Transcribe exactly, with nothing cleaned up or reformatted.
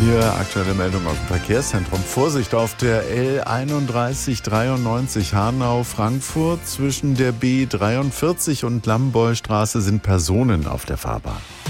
Hier aktuelle Meldung aus dem Verkehrszentrum. Vorsicht auf der L einunddreißig dreiundneunzig Hanau-Frankfurt. Zwischen der B dreiundvierzig und Lambollstraße sind Personen auf der Fahrbahn.